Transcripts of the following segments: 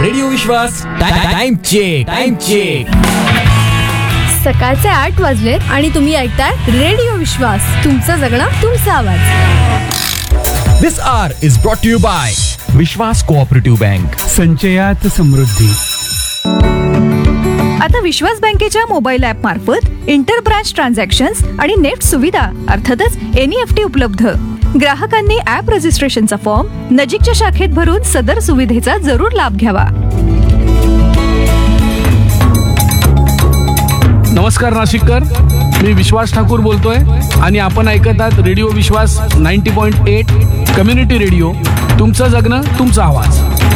Radio विश्वास time check. सकाळचे 8 वाजले आणि तुम्ही ऐकताय रेडिओ विश्वास. तुमचं जगणं तुमचा आवाज. This hour is brought to you by Vishwas cooperative bank. संचयात समृद्धी. आता विश्वास बँकेच्या मोबाईल ऍप मार्फत इंटर ब्रांच ट्रान्झॅक्शन्स आणि नेट सुविधा अर्थातच NEFT उपलब्ध. ग्राहकांनी ऍप रजिस्ट्रेशनचा फॉर्म नजीकच्या शाखेत भरून सदर सुविधेचा जरूर लाभ घ्यावा. नमस्कार नाशिककर, मी विश्वास ठाकूर बोलतोय आणि आपण ऐकत आहात रेडिओ विश्वास 90.8 कम्युनिटी रेडिओ. तुमचं जगणं तुमचा आवाज.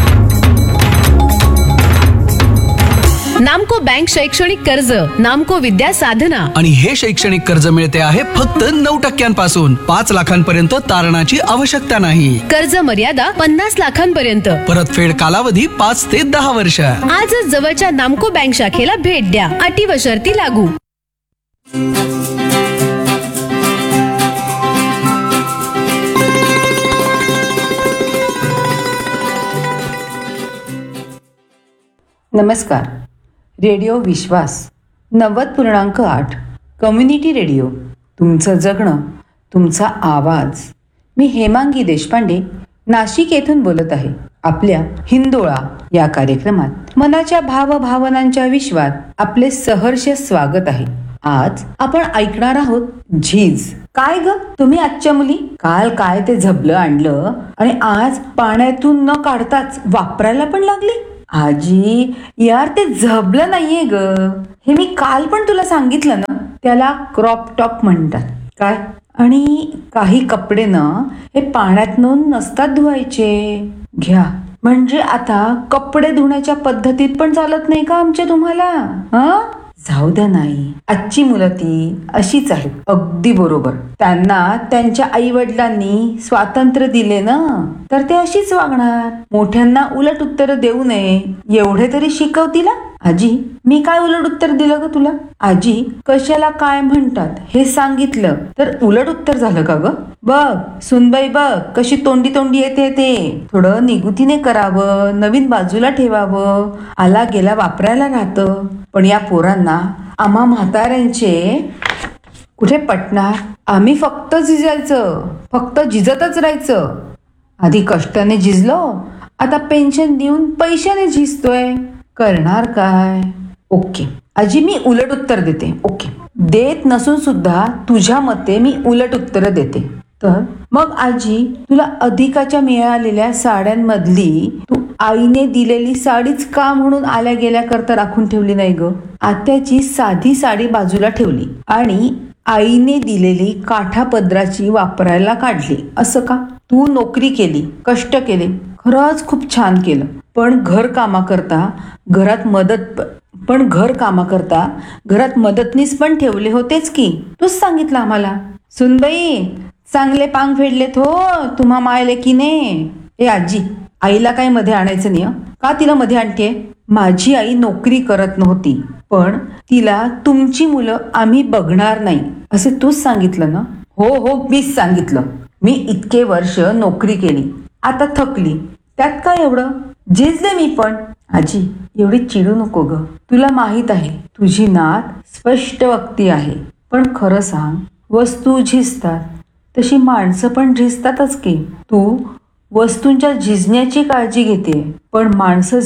नामको बँक शैक्षणिक कर्ज, नामको विद्या साधना. आणि हे शैक्षणिक कर्ज मिळते आहे फक्त 9% 5 लाखांपर्यंत तारणाची आवश्यकता नाही. कर्ज मर्यादा 50 लाखांपर्यंत. परतफेड कालावधी 5 ते 10 वर्ष. आजच जवळच्या नामको बँक शाखेला भेट द्या. अटी व शर्ती लागू. नमस्कार. रेडिओ विश्वास 90.8 कम्युनिटी रेडिओ. तुमचं जगणं तुमचा आवाज. मी हेमांगी देशपांडे नाशिक येथून बोलत आहे. आपल्या हिंदोळा या कार्यक्रमात मनाच्या भावभावनांच्या विश्वात आपले सहर्ष स्वागत आहे. आज आपण ऐकणार आहोत झीज. काय ग तुम्ही आजच्या मुली, काल काय ते झबलं आणलं आणि आज पाण्यातून न काढताच वापरायला पण लागली. आजी यार ते झबलं नाहीये ग, हे मी काल पण तुला सांगितलं ना. त्याला क्रॉप टॉप म्हणतात. काय आणि काही कपडे ना हे पाण्यातून नसतात धुवायचे. घ्या म्हणजे आता कपडे धुण्याच्या पद्धतीत पण चालत नाही का आमच्या तुम्हाला? जाऊ द्या, नाही आजची मुलं ती अशीच आहेत. अगदी बरोबर. त्यांना त्यांच्या आई वडिलांनी स्वातंत्र्य दिले ना तर ते अशीच वागणार. मोठ्यांना उलट उत्तर देऊ नये एवढे तरी शिकव तिला. आजी मी काय उलट उत्तर दिलं ग तुला? आजी कशाला काय म्हणतात हे सांगितलं तर उलट उत्तर झालं का ग? बघ सुनबाई बघ कशी तोंडी तोंडी येते. ते थोडं निगुतीने करावं, नवीन बाजूला ठेवावं, आला गेला वापरायला राहतं. पण या पोरांना आम्हा म्हाताऱ्यांचे कुठे पटणार? आम्ही फक्त झिजतच राहायचं. आधी कष्टाने झिजलो, आता पेन्शन देऊन पैशाने झिजतोय. करणार काय? ओके आजी मी उलट उत्तर देते. ओके देत नसून सुद्धा तुझ्या मते मी उलट उत्तर देते. तर मग आजी तुला अधिकाच्या मिळालेल्या साड्यांमधली तू आईने दिलेली साडीच का म्हणून आल्या गेल्या करता राखून ठेवली नाही ग? आत्याची साधी साडी बाजूला ठेवली आणि आईने दिलेली काठापदराची वापरायला काढली. असं का? तू नोकरी केली, कष्ट केले, खरंच खूप छान केलं. पण घर कामाकरता घरात मदतनीस पण ठेवले होतेच की. तूच सांगितलं आम्हाला. सुनबाई चांगले पांग फेडलेत हो तुम्हा मायले की ने. ए आजी आईला काय मध्ये आणायचं नाही. का तिला मध्ये आणते? माझी आई नोकरी करत नव्हती पण तिला तुमची मुलं आम्ही बघणार नाही असे तूच सांगितलं ना? हो मीच सांगितलं. मी इतके वर्ष नोकरी केली, आता थकली, त्यात काय एवढं? झिजले मी पण. आजी एवढी चिडू नको ग. तुला माहित आहे तुझी नात स्पष्ट वक्ती आहे. पण खरं सांग, वस्तू झिजतात तशी माणसं पण झिजतातच की. तू वस्तूंच्या झिजण्याची काळजी घेते पण माणसं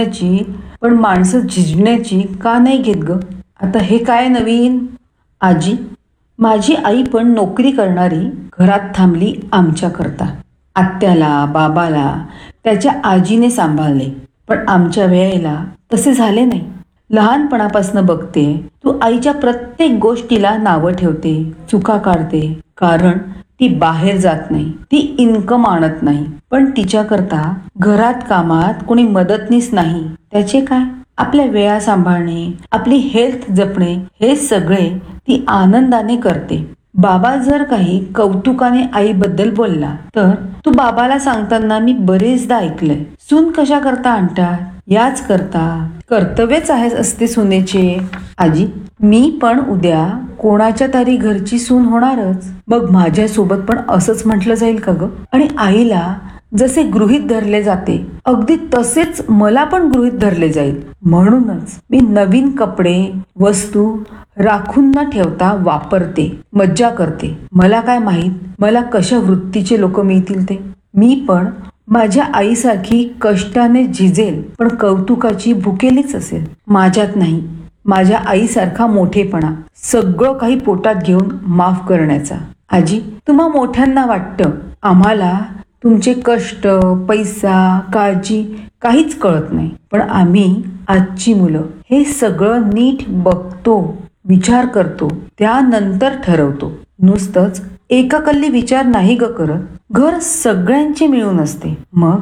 झिजण्याची का नाही घेत ग? आता हे काय नवीन? आजी माझी आई पण नोकरी करणारी घरात थांबली आमच्या करता. आत्याला बाबाला त्याच्या आजीने सांभाळले पण आमच्या वेळेला तसे झाले नाही. लहानपणापासून बघते तू आईच्या प्रत्येक गोष्टीला नावं ठेवते, चुका काढते. कारण ती बाहेर जात नाही, ती इन्कम आणत नाही. पण तिच्याकरता घरात कामात कोणी मदतनीस नाही. त्याचे काय? आपल्या वेळा सांभाळणे, आपली हेल्थ जपणे, हे सगळे ती आनंदाने करते. बाबा जर काही कौतुकाने आईबद्दल बोलला तर तू बाबाला सांगताना मी बरेचदा ऐकलंय, सून कशा करता आणतात? याच करता. कर्तव्यच आहे असते सुनेचे. आजी मी पण उद्या कोणाच्या तरी घरची सून होणारच. मग माझ्यासोबत पण असंच म्हटलं जाईल का ग? आणि आईला जसे गृहीत धरले जाते अगदी तसेच मला पण गृहीत धरले जाईल. म्हणूनच मी नवीन कपडे वस्तू राखून न ठेवता वापरते, मज्जा करते. मला काय माहित मला कशा वृत्तीचे लोक मिळतील ते. मी पण माझ्या आईसारखी कष्टाने झिजेल पण कौतुकाची भुकेलीच असेल. माझ्यात नाही माझ्या आईसारखा मोठेपणा, सगळं काही पोटात घेऊन माफ करण्याचा. आजी, तुम्हा मोठ्यांना वाटतं आम्हाला तुमचे कष्ट, पैसा, काळजी काहीच कळत नाही. पण आम्ही आजची मुलं हे सगळं नीट बघतो, विचार करतो, त्यानंतर ठरवतो. नुसतंच एकाकल्ली विचार नाही ग करत. घर सगळ्यांचे मिळून असते.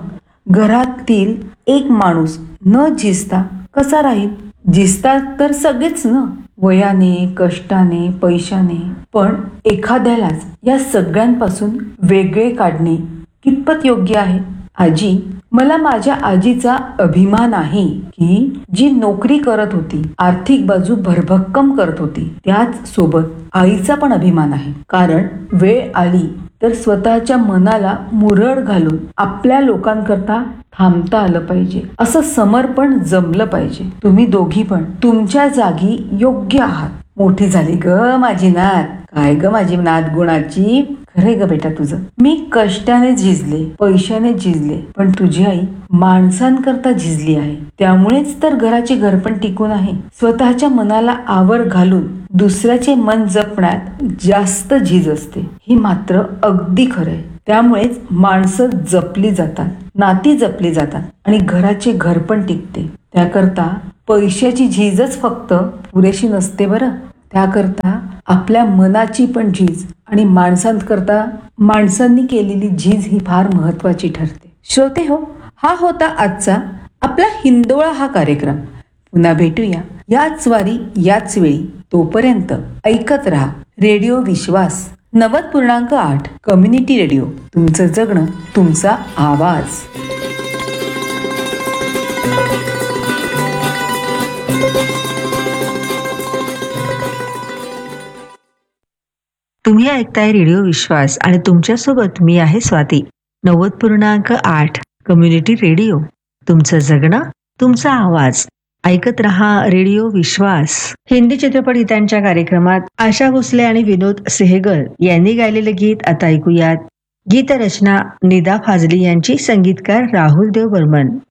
मग घरातील एक माणूस न झिजता कसा राहील? झिजतात तर सगळेच ना, वयाने, कष्टाने, पैशाने. पण एखाद्यालाच या सगळ्यांपासून वेगळे काढणे कितपत योग्य आहे? आजी, मला माझ्या आजीचा अभिमान आहे की जी नोकरी करत होती, आर्थिक बाजू भरभक्कम करत होती. त्याच सोबत आईचा पण अभिमान आहे. कारण वेळ आली तर स्वतःच्या मनाला मुरड घालून आपल्या लोकांकरता थांबता आलं पाहिजे. असं समर्पण जमलं पाहिजे. तुम्ही दोघी पण तुमच्या जागी योग्य आहात. मोठी झाली ग माझी नात. काय ग माझी नात गुणाची. खरे ग बेटा तुझं. मी कष्टाने झिजले, पैशाने झिजले, पण तुझी आई माणसांकरता झिजली आहे. त्यामुळेच तर घराचे घरपण टिकून आहे. स्वतःच्या मनाला आवर घालून दुसऱ्याचे मन जपण्यात जास्त झीज असते. ही मात्र अगदी खरंय. त्यामुळेच माणसं जपली जातात, नाती जपली जातात आणि घराचे घरपण टिकते. त्याकरता पैशाची झीजच फक्त पुरेशी नसते बरं. त्याकरता आपल्या मनाची पण झीज आणि माणसांकरता माणसांनी केलेली झीज ही फार महत्वाची ठरते. श्रोते हो, हा होता आजचा आपला हिंदोळा हा कार्यक्रम. पुन्हा भेटूया याच वारी याच वेळी. तोपर्यंत ऐकत रहा रेडिओ विश्वास 90.8 कम्युनिटी रेडिओ. तुमचं जगणं तुमचा आवाज. तुम्ही ऐकताय रेडिओ विश्वास आणि तुमच्यासोबत मी आहे स्वाती. 90.8 community radio. तुमचं जगणं तुमचा आवाज. ऐकत रहा रेडिओ विश्वास. हिंदी चित्रपट गीतांच्या कार्यक्रमात आशा भोसले आणि विनोद सेहगल यांनी गायलेले गीत आता ऐकूयात. गीतरचना निदा फाजली यांची, संगीतकार राहुल देव बर्मन.